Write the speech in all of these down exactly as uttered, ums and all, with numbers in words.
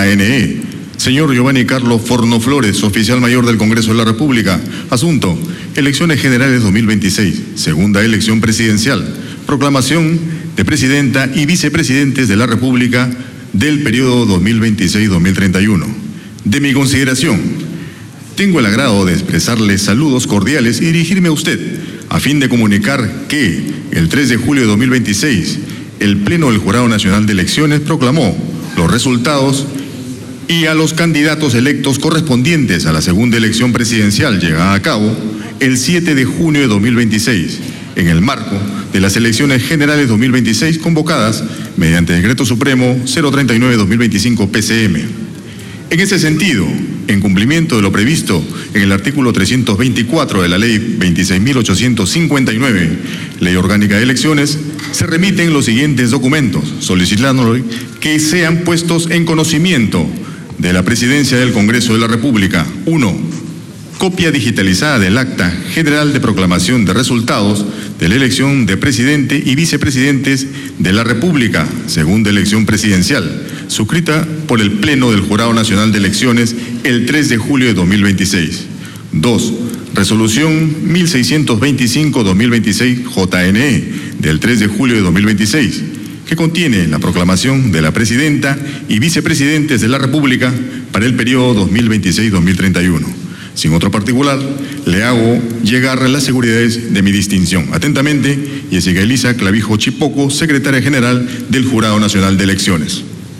J N E. Señor Giovanni Carlos Forno Flores, oficial mayor del Congreso de la República. Asunto: Elecciones Generales dos mil veintiséis, segunda elección presidencial. Proclamación de presidenta y vicepresidentes de la República del periodo dos mil veintiséis a dos mil treinta y uno. De mi consideración, tengo el agrado de expresarle saludos cordiales y dirigirme a usted a fin de comunicar que el tres de julio de dos mil veintiséis el Pleno del Jurado Nacional de Elecciones proclamó los resultados y a los candidatos electos correspondientes a la segunda elección presidencial llevada a cabo el siete de junio de dos mil veintiséis, en el marco de las elecciones generales dos mil veintiséis convocadas mediante Decreto Supremo cero treinta y nueve guión dos mil veinticinco P C M. En ese sentido, en cumplimiento de lo previsto en el artículo trescientos veinticuatro de la Ley veintiséis mil ochocientos cincuenta y nueve, Ley Orgánica de Elecciones, se remiten los siguientes documentos, solicitando que sean puestos en conocimiento de la Presidencia del Congreso de la República. uno. Copia digitalizada del Acta General de Proclamación de Resultados de la elección de presidente y vicepresidentes de la República, segunda elección presidencial, suscrita por el Pleno del Jurado Nacional de Elecciones el tres de julio de dos mil veintiséis. dos. Resolución mil seiscientos veinticinco guión dos mil veintiséis J N E del tres de julio de dos mil veintiséis, que contiene la proclamación de la presidenta y vicepresidentes de la República para el periodo dos mil veintiséis a dos mil treinta y uno. Sin otro particular, le hago llegar las seguridades de mi distinción. Atentamente, Jessica Elisa Clavijo Chipoco, Secretaria General del Jurado Nacional de Elecciones.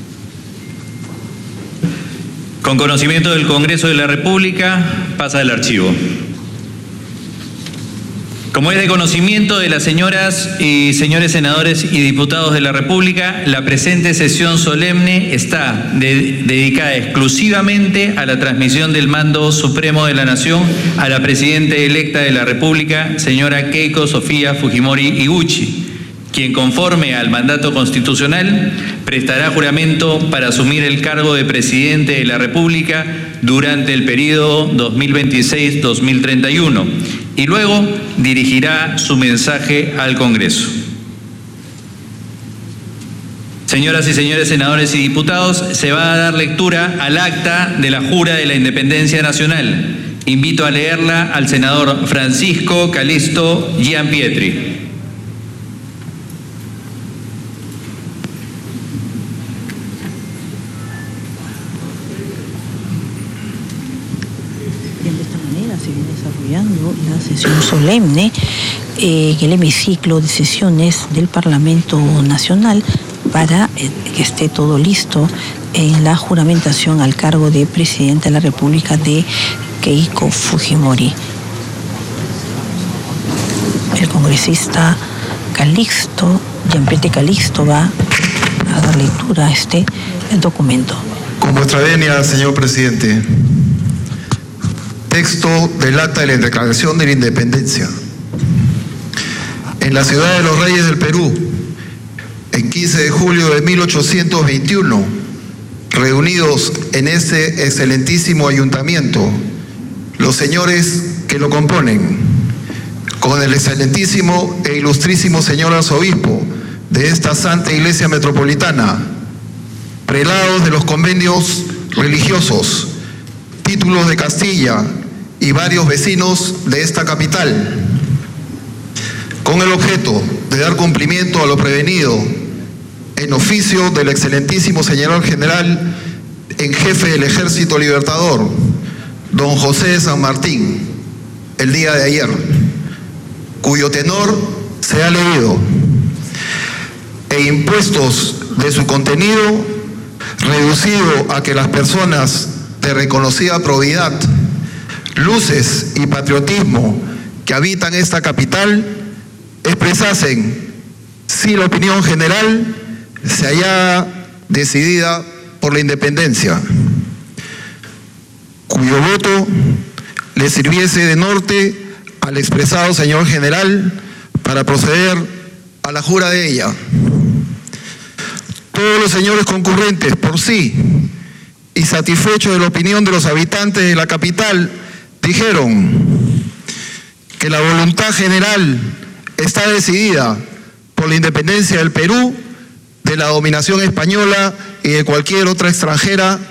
Con conocimiento del Congreso de la República, pasa el archivo. Como es de conocimiento de las señoras y señores senadores y diputados de la República, la presente sesión solemne está de, dedicada exclusivamente a la transmisión del mando supremo de la Nación a la Presidenta electa de la República, señora Keiko Sofía Fujimori Iguchi, quien conforme al mandato constitucional prestará juramento para asumir el cargo de Presidente de la República durante el periodo dos mil veintiséis a dos mil treinta y uno. Y luego dirigirá su mensaje al Congreso. Señoras y señores senadores y diputados, se va a dar lectura al acta de la Jura de la Independencia Nacional. Invito a leerla al senador Francisco Calixto Gianpietri. Se viene desarrollando la sesión solemne eh, en el hemiciclo de sesiones del Parlamento Nacional para eh, que esté todo listo en la juramentación al cargo de Presidenta de la República de Keiko Fujimori. El congresista Calixto, Gianpietri Calixto, va a dar lectura a este documento. Con vuestra venia, señor presidente. Texto del acta de la Declaración de la Independencia. En la ciudad de los Reyes del Perú, en quince de julio de mil ochocientos veintiuno, reunidos en este excelentísimo ayuntamiento, los señores que lo componen, con el excelentísimo e ilustrísimo señor arzobispo de esta Santa Iglesia Metropolitana, prelados de los convenios religiosos, títulos de Castilla y varios vecinos de esta capital, con el objeto de dar cumplimiento a lo prevenido en oficio del excelentísimo señor general en jefe del Ejército Libertador, don José de San Martín, el día de ayer, cuyo tenor se ha leído, e impuestos de su contenido, reducido a que las personas de reconocida probidad, luces y patriotismo que habitan esta capital expresasen si la opinión general se halla decidida por la independencia, cuyo voto le sirviese de norte al expresado señor general para proceder a la jura de ella. Todos los señores concurrentes por sí y satisfechos de la opinión de los habitantes de la capital, dijeron que la voluntad general está decidida por la independencia del Perú de la dominación española y de cualquier otra extranjera